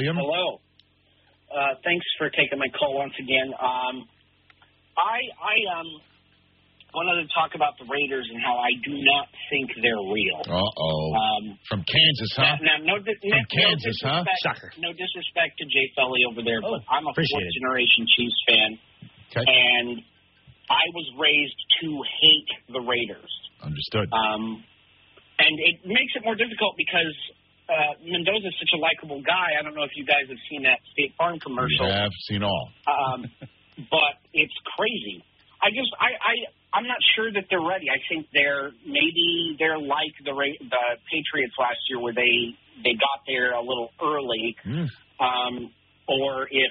William. Hello. Thanks for taking my call once again. I wanted to talk about the Raiders and how I do not think they're real. From Kansas, huh? From Kansas, huh? Shocker. No disrespect to Jay Felly over there, but I'm a fourth-generation Chiefs fan, and I was raised to hate the Raiders. Understood. And it makes it more difficult because Mendoza's such a likable guy. I don't know if you guys have seen that State Farm commercial. I have seen all. But it's crazy. I'm not sure that they're ready. I think they're like the Patriots last year, where they got there a little early, or if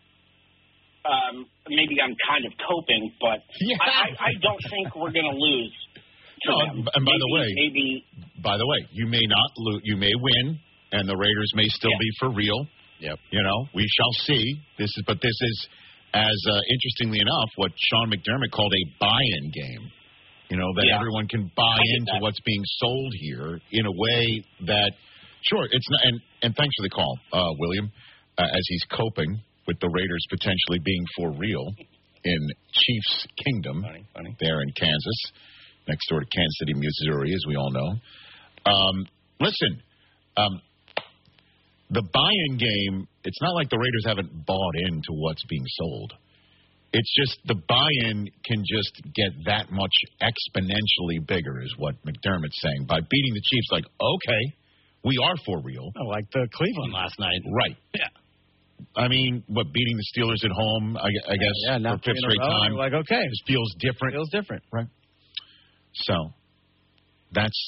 maybe I'm kind of coping, but I don't think we're going to lose. And by the way, you may not lose. You may win, and the Raiders may still be for real. Yep. You know, we shall see. This is as interestingly enough, what Sean McDermott called a buy-in game. You know, that everyone can buy into what's being sold here in a way that, sure, it's not. And thanks for the call, William, as he's coping with the Raiders potentially being for real in Chiefs Kingdom there in Kansas, next door to Kansas City, Missouri, as we all know. Listen, the buy-in game, it's not like the Raiders haven't bought into what's being sold. It's just the buy-in can just get that much exponentially bigger is what McDermott's saying. By beating the Chiefs, like, okay, we are for real. Oh, like the Cleveland last night. Right. Yeah. I mean, beating the Steelers at home, I guess, for fifth straight time. Like, okay. This feels different. Feels different. Right. So, that's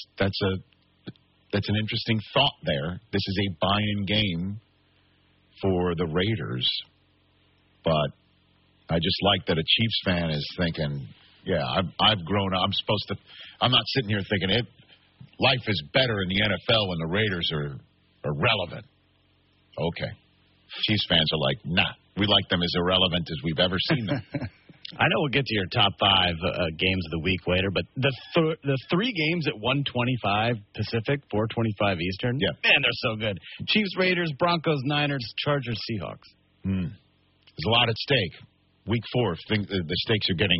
an interesting thought there. This is a buy-in game for the Raiders, but I just like that a Chiefs fan is thinking, I've grown up. I'm not sitting here thinking life is better in the NFL when the Raiders are relevant. Okay. Chiefs fans are like, nah, we like them as irrelevant as we've ever seen them. I know we'll get to your top 5 games of the week later, but the 3 games at 1:25 Pacific, 4:25 Eastern, man, they're so good. Chiefs, Raiders, Broncos, Niners, Chargers, Seahawks. There's a lot at stake. Week 4, the stakes are getting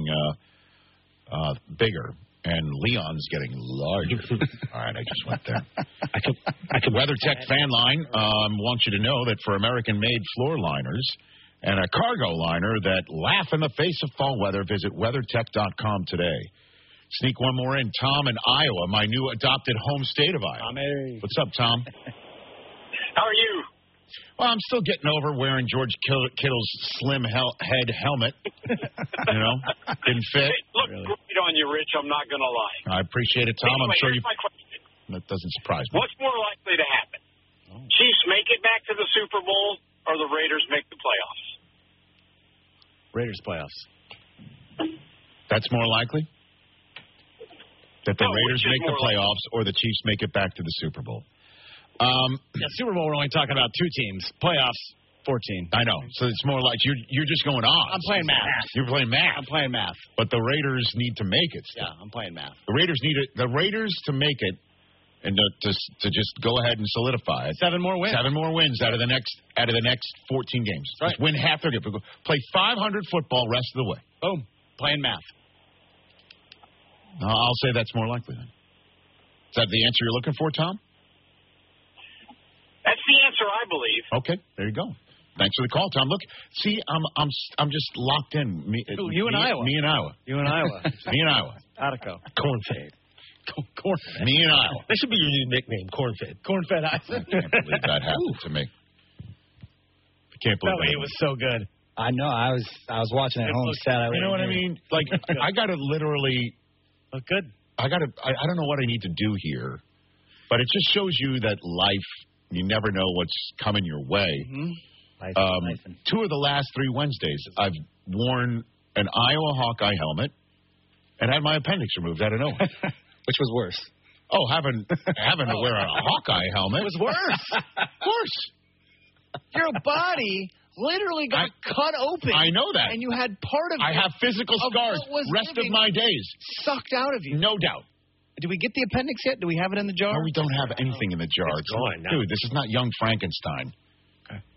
bigger, and Leon's getting larger. All right, I just went there. I could WeatherTech fan line wants you to know that for American-made floor liners and a cargo liner that laugh in the face of fall weather, visit WeatherTech.com today. Sneak one more in. Tom in Iowa, my new adopted home state of Iowa. Tommy. What's up, Tom? How are you? Well, I'm still getting over wearing George Kittle's slim head helmet. Didn't fit. It looked great on you, Rich. I'm not going to lie. I appreciate it, Tom. Anyway, I'm sure here's my question. That doesn't surprise me. What's more likely to happen? Chiefs make it back to the Super Bowl, or the Raiders make the playoffs? Raiders playoffs. That's more likely? That the Raiders make the playoffs or the Chiefs make it back to the Super Bowl? Super Bowl, we're only talking about 2 teams. Playoffs, 14. I know. So it's more like you're just going odds. I'm playing math. You're playing math. I'm playing math. But the Raiders need to make it still. Yeah, I'm playing math. The Raiders need it. The Raiders to make it and to just go ahead and solidify it. 7 more wins. 7 more wins out of the next 14 games. Right. Just win half their game. Play 500 football rest of the way. Boom. Playing math. I'll say that's more likely then. Is that the answer you're looking for, Tom? That's the answer, I believe. Okay, there you go. Thanks for the call, Tom. Look, see, I'm just locked in. You and Iowa. Me and Iowa. You and Iowa. Me and Iowa. Attico. Corn-fed. Corn-fed. Me and Iowa. That should be your new nickname, Corn-fed. Corn-fed Isaac. I can't believe that happened to me. I can't believe it was so good. I know. I was watching at home. You know what I mean? Like, I got to literally. Look good. I don't know what I need to do here, but it just shows you that life, you never know what's coming your way. Mm-hmm. 2 of the last 3 Wednesdays, I've worn an Iowa Hawkeye helmet and had my appendix removed out of nowhere. Which was worse? Oh, having to wear a Hawkeye helmet was worse. Worse. Your body literally got cut open. I know that. And you had part of it. I have physical scars rest of my days. Sucked out of you. No doubt. Did we get the appendix yet? Do we have it in the jar? No, we don't have anything in the jar. It's gone now. Dude, this is not Young Frankenstein. Okay.